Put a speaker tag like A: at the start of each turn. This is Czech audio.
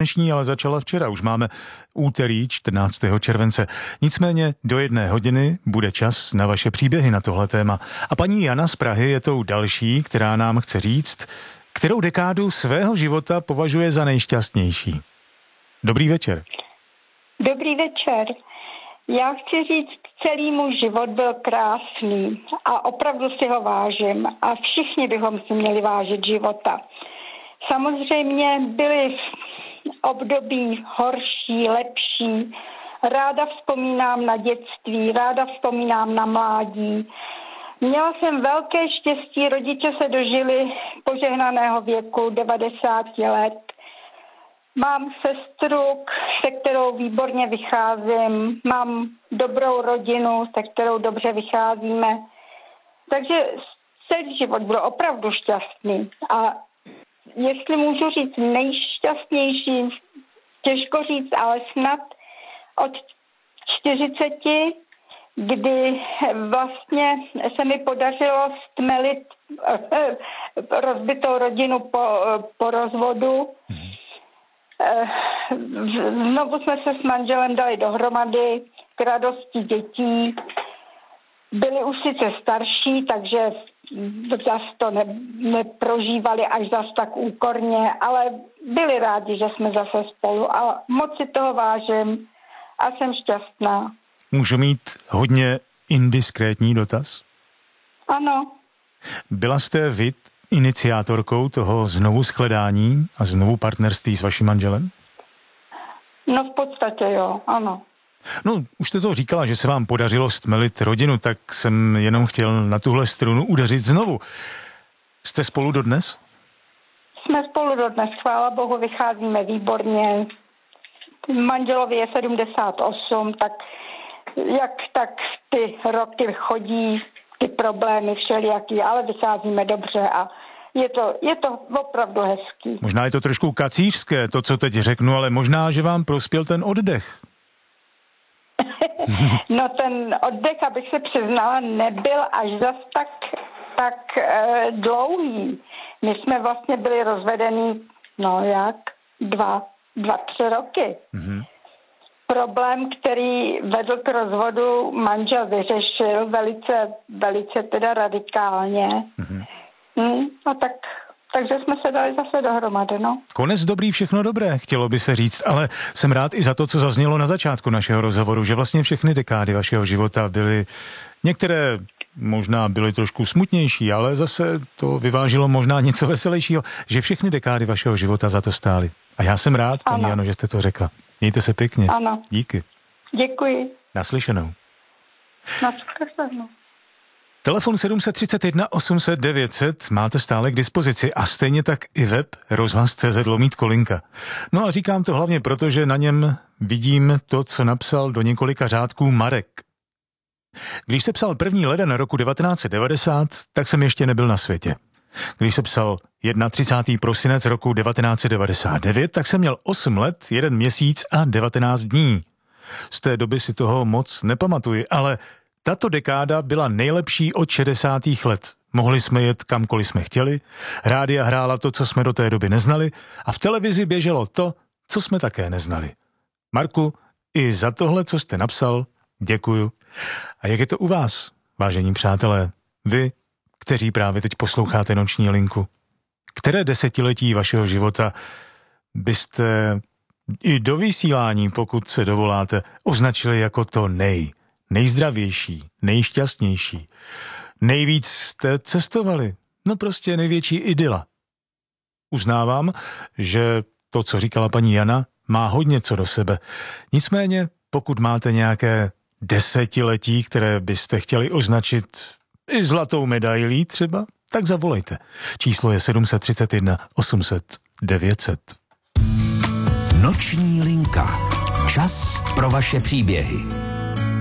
A: dnešní, ale začala včera. Už máme úterý 14. července. Nicméně do 1 hodiny bude čas na vaše příběhy na tohle téma. A paní Jana z Prahy je tou další, která nám chce říct, kterou dekádu svého života považuje za nejšťastnější. Dobrý večer.
B: Dobrý večer. Já chci říct, celý můj život byl krásný a opravdu si ho vážím a všichni bychom si měli vážit života. Samozřejmě byly období horší, lepší. Ráda vzpomínám na dětství, ráda vzpomínám na mládí. Měla jsem velké štěstí, rodiče se dožili požehnaného věku 90 let. Mám sestru, se kterou výborně vycházím, mám dobrou rodinu, se kterou dobře vycházíme. Takže celý život byl opravdu šťastný. A jestli můžu říct nejšťastnější, těžko říct, ale snad od 40, kdy vlastně se mi podařilo stmelit rozbitou rodinu po rozvodu. Znovu jsme se s manželem dali dohromady k radosti dětí. Byli už sice starší, takže zas to neprožívali až zas tak úkorně, ale byli rádi, že jsme zase spolu a moc si toho vážím a jsem šťastná.
A: Můžu mít hodně indiskrétní dotaz?
B: Ano.
A: Byla jste vy iniciátorkou toho znovu shledání a znovu partnerství s vaším manželem?
B: No v podstatě jo, ano.
A: No, už jste to říkala, že se vám podařilo stmelit rodinu, tak jsem jenom chtěl na tuhle strunu udeřit znovu. Jste spolu dodnes?
B: Jsme spolu dodnes, chvála Bohu, vycházíme výborně. Manželovi je 78, tak jak tak ty roky chodí, ty problémy všelijaký, ale vycházíme dobře a je to opravdu hezký.
A: Možná je to trošku kacířské, to, co teď řeknu, ale možná, že vám prospěl ten oddech.
B: No ten oddech, abych se přiznala, nebyl až zas tak dlouhý. My jsme vlastně byli rozvedení, 2-3 roky. Mm-hmm. Problém, který vedl k rozvodu, manžel vyřešil velice teda radikálně. Mm-hmm. Takže jsme se dali zase dohromady, no.
A: Konec dobrý, všechno dobré, chtělo by se říct, ale jsem rád i za to, co zaznělo na začátku našeho rozhovoru, že vlastně všechny dekády vašeho života byly, některé možná byly trošku smutnější, ale zase to vyvážilo možná něco veselějšího, že všechny dekády vašeho života za to stály. A já jsem rád, paní Jano, že jste to řekla. Mějte se pěkně.
B: Ano.
A: Díky.
B: Děkuji.
A: Naslyšenou.
B: Naslyšenou.
A: Telefon 731 800 900 máte stále k dispozici a stejně tak i web rozhlas.cz/Kolinka. No a říkám to hlavně proto, že na něm vidím to, co napsal do několika řádků Marek. Když se psal 1. leden roku 1990, tak jsem ještě nebyl na světě. Když se psal 31. prosinec roku 1999, tak jsem měl 8 let, 1 měsíc a 19 dní. Z té doby si toho moc nepamatuji, ale tato dekáda byla nejlepší od 60. let. Mohli jsme jet kamkoliv jsme chtěli, rádia hrála to, co jsme do té doby neznali a v televizi běželo to, co jsme také neznali. Marku, i za tohle, co jste napsal, děkuju. A jak je to u vás, vážení přátelé? Vy, kteří právě teď posloucháte Noční linku. Které desetiletí vašeho života byste i do vysílání, pokud se dovoláte, označili jako to nejzdravější, nejšťastnější. Nejvíc jste cestovali, no prostě největší idyla. Uznávám, že to, co říkala paní Jana, má hodně co do sebe. Nicméně, pokud máte nějaké desetiletí, které byste chtěli označit i zlatou medailí třeba, tak zavolejte. Číslo je 731 800 900.
C: Noční linka. Čas pro vaše příběhy.